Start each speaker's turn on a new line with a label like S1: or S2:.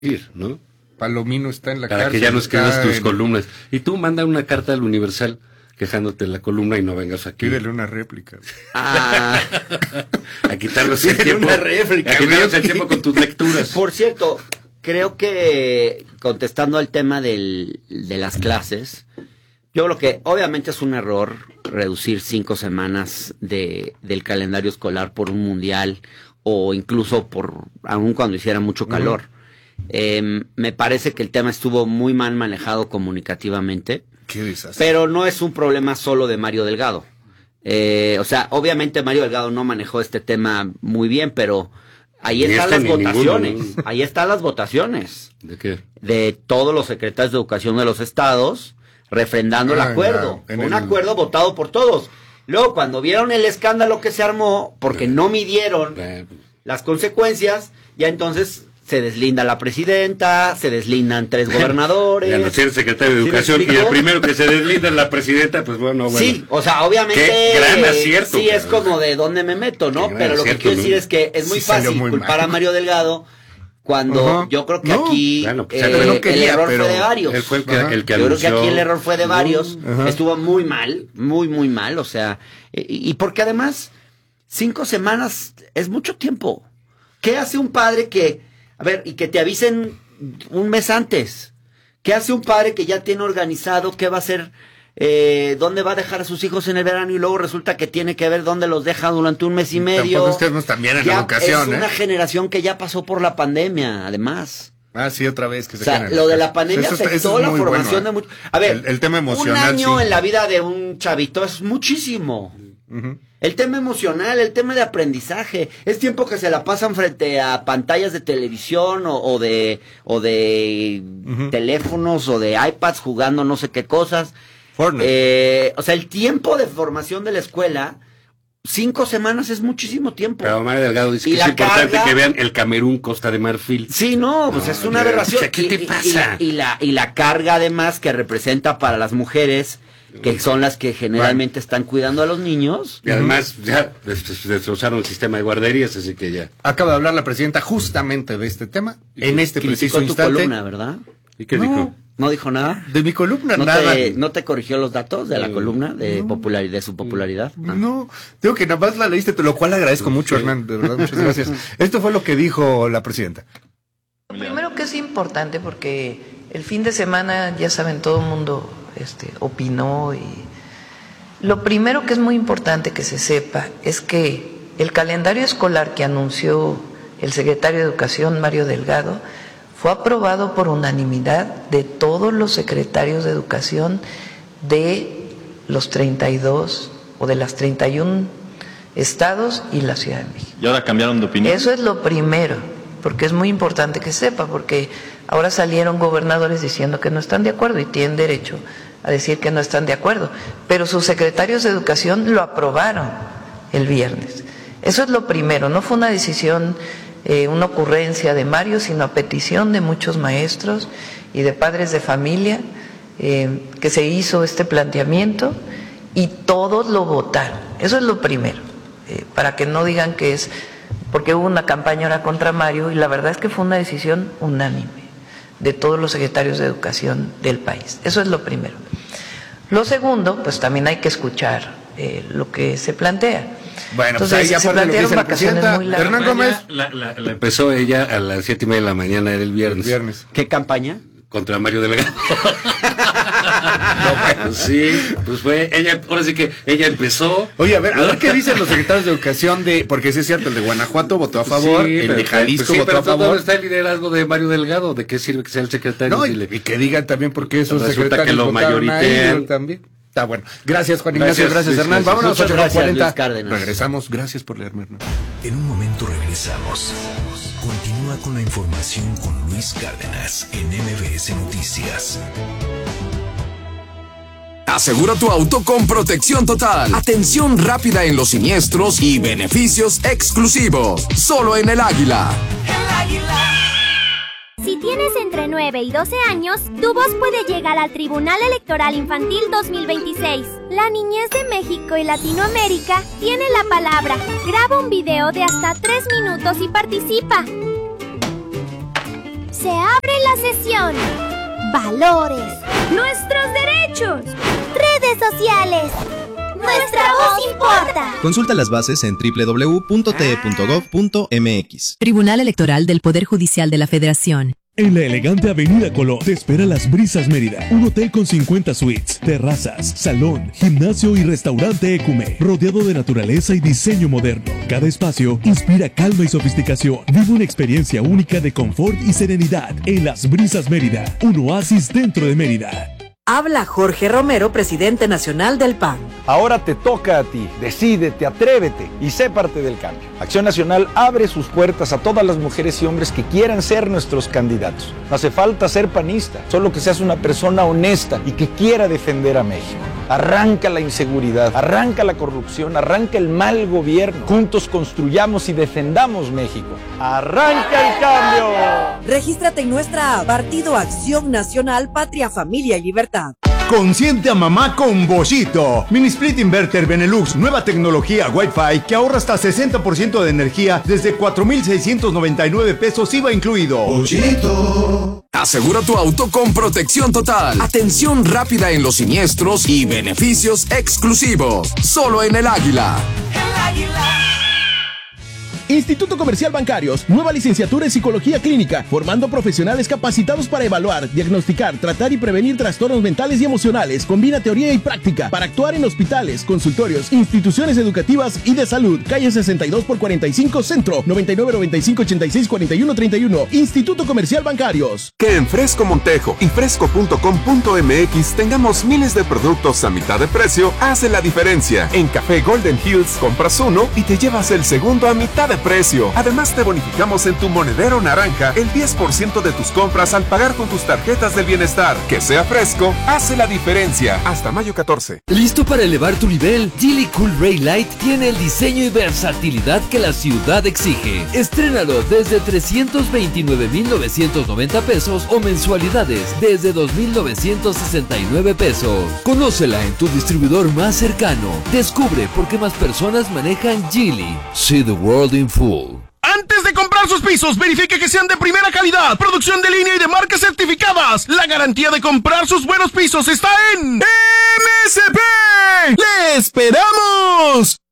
S1: ¿no?
S2: Palomino está en la
S1: Para
S2: cárcel.
S1: que ya no escribas tus columnas. Y tú manda una carta al Universal quejándote de la columna y no vengas aquí.
S2: Pídele una réplica.
S1: A quitarnos el tiempo.
S2: Una réplica.
S1: A quitarnos el tiempo con tus lecturas.
S3: Por cierto, creo que contestando al tema de las clases, yo creo que obviamente es un error reducir 5 semanas del calendario escolar por un mundial o incluso aun cuando hiciera mucho calor. Me parece que el tema estuvo muy mal manejado comunicativamente.
S2: Qué desastre.
S3: Pero no es un problema solo de Mario Delgado. O sea, obviamente Mario Delgado no manejó este tema muy bien, pero ahí están las votaciones. Ninguno. Ahí están las votaciones.
S1: ¿De qué?
S3: De todos los secretarios de educación de los estados, refrendando el acuerdo. Un acuerdo votado por todos. Luego, cuando vieron el escándalo que se armó, porque no midieron las consecuencias, ya entonces se deslinda la presidenta, se deslindan 3 gobernadores.
S1: Ya no ser secretario de Educación y el primero que se deslinda es la presidenta, pues bueno.
S3: Sí, o sea, obviamente
S1: qué gran acierto,
S3: sí es como de dónde me meto, ¿no? Pero lo que quiero decir es que es muy fácil culpar a Mario Delgado cuando yo creo que aquí el error fue de varios.
S1: Él fue el que
S3: yo
S1: anunció.
S3: creo que aquí el error fue de varios. Estuvo muy mal, muy mal, o sea, y porque además 5 semanas es mucho tiempo. ¿Qué hace un padre y que te avisen un mes antes? ¿Qué hace un padre que ya tiene organizado qué va a hacer, dónde va a dejar a sus hijos en el verano y luego resulta que tiene que ver dónde los deja durante un mes y medio?
S2: Tampoco estemos también en la educación,
S3: es una generación que ya pasó por la pandemia, además.
S2: Sí, otra vez que se
S3: lo de la pandemia afectó la formación de muchos. A ver,
S2: el tema emocional.
S3: Un año en la vida de un chavito es muchísimo. El tema emocional, el tema de aprendizaje, es tiempo que se la pasan frente a pantallas de televisión o de teléfonos o de iPads jugando no sé qué cosas.
S2: Fortnite.
S3: O sea, el tiempo de formación de la escuela, 5 semanas es muchísimo tiempo.
S1: Pero Mario Delgado dice que es importante que vean el Camerún, Costa de Marfil.
S3: Sí, pues es una aberración.
S1: ¿Qué te pasa?
S3: Y la carga además que representa para las mujeres, que son las que generalmente están cuidando a los niños.
S1: Y además ya destrozaron el sistema de guarderías, así que ya.
S2: Acaba de hablar la presidenta justamente de este tema, en este preciso instante.
S3: Tu columna, ¿verdad?
S1: ¿Y qué dijo?
S3: ¿No dijo nada?
S2: De mi columna,
S3: nada. ¿No te corrigió los datos de la columna de su popularidad?
S2: No, digo que nada más la leíste, lo cual agradezco mucho, Hernán, de verdad, muchas gracias. Esto fue lo que dijo la presidenta.
S4: Primero que es importante porque el fin de semana, ya saben, todo el mundo opinó, y lo primero que es muy importante que se sepa es que el calendario escolar que anunció el secretario de Educación, Mario Delgado, fue aprobado por unanimidad de todos los secretarios de Educación de los 32 o de las 31 estados y la Ciudad de México.
S5: ¿Y ahora cambiaron de opinión?
S4: Eso es lo primero, porque es muy importante que sepa, porque ahora salieron gobernadores diciendo que no están de acuerdo y tienen derecho a decir que no están de acuerdo, pero sus secretarios de Educación lo aprobaron el viernes. Eso es lo primero, no fue una decisión, una ocurrencia de Mario, sino a petición de muchos maestros y de padres de familia que se hizo este planteamiento y todos lo votaron. Eso es lo primero, para que no digan que es porque hubo una campaña ahora contra Mario, y la verdad es que fue una decisión unánime de todos los secretarios de Educación del país. Eso es lo primero. Lo segundo, pues también hay que escuchar lo que se plantea.
S2: Bueno,
S4: entonces,
S2: pues ahí ya
S4: se plantearon vacaciones muy largas.
S2: Hernán Gómez.
S1: La empezó ella a las 7:30 de la mañana del viernes.
S3: ¿Qué campaña?
S1: Contra Mario Delgado. Sí, pues fue ella, ahora sí que ella empezó.
S2: Oye, a ver qué dicen los secretarios de Educación porque sí es cierto, el de Guanajuato votó a favor, el de Jalisco votó a favor.
S1: ¿Dónde está el liderazgo de Mario Delgado? ¿De qué sirve que sea el secretario?
S2: No, y que digan también por qué esos secretarios
S1: que lo mayoritean
S2: también. Está bueno. Gracias, Juan Ignacio. Gracias, Hernán. Vámonos a 8:40. Regresamos. Gracias por leerme, Hernán.
S6: En un momento regresamos. Continúa con la información con Luis Cárdenas en MBS Noticias. Asegura tu auto con Protección Total. Atención rápida en los siniestros y beneficios exclusivos. Solo en El Águila.
S7: El Águila. Si tienes entre 9 y 12 años, tu voz puede llegar al Tribunal Electoral Infantil 2026. La niñez de México y Latinoamérica tiene la palabra. Graba un video de hasta 3 minutos y participa. Se abre la sesión. Valores. Nuestros derechos. Redes sociales. Nuestra voz importa.
S5: Consulta las bases en www.te.gov.mx.
S8: Tribunal Electoral del Poder Judicial de la Federación.
S9: En la elegante Avenida Colón te espera Las Brisas Mérida, un hotel con 50 suites, terrazas, salón, gimnasio y restaurante Ecume, rodeado de naturaleza y diseño moderno. Cada espacio inspira calma y sofisticación. Vive una experiencia única de confort y serenidad en Las Brisas Mérida, un oasis dentro de Mérida.
S10: Habla Jorge Romero, presidente nacional del PAN.
S11: Ahora te toca a ti. Decídete, atrévete y sé parte del cambio. Acción Nacional abre sus puertas a todas las mujeres y hombres que quieran ser nuestros candidatos. No hace falta ser panista, solo que seas una persona honesta y que quiera defender a México. Arranca la inseguridad, arranca la corrupción, arranca el mal gobierno. Juntos construyamos y defendamos México. ¡Arranca el cambio!
S10: Regístrate en nuestra app Partido Acción Nacional, Patria, Familia y Libertad.
S12: Consiente a mamá con Bollito. Mini Split Inverter Benelux, nueva tecnología Wi-Fi que ahorra hasta 60% de energía desde 4,699 pesos IVA incluido. Bollito.
S6: Asegura tu auto con Protección Total. Atención rápida en los siniestros y beneficios exclusivos. Solo en El Águila.
S13: El Águila. Instituto Comercial Bancarios, nueva licenciatura en Psicología Clínica, formando profesionales capacitados para evaluar, diagnosticar, tratar y prevenir trastornos mentales y emocionales. Combina teoría y práctica para actuar en hospitales, consultorios, instituciones educativas y de salud. Calle 62 por 45 Centro, 99 95 86 41 31. Instituto Comercial Bancarios.
S14: Que en Fresco Montejo y fresco.com.mx tengamos miles de productos a mitad de precio hace la diferencia. En Café Golden Hills compras uno y te llevas el segundo a mitad de precio. Además te bonificamos en tu monedero naranja el 10% de tus compras al pagar con tus tarjetas del bienestar. Que sea fresco, hace la diferencia. Hasta mayo 14.
S15: ¿Listo para elevar tu nivel? Geely Cool Ray Light tiene el diseño y versatilidad que la ciudad exige. Estrénalo desde 329,990 pesos o mensualidades desde 2,969 pesos. Conócela en tu distribuidor más cercano. Descubre por qué más personas manejan Geely. See the world in full.
S16: Antes de comprar sus pisos, verifique que sean de primera calidad, producción de línea y de marcas certificadas. La garantía de comprar sus buenos pisos está en MSP. ¡Le esperamos!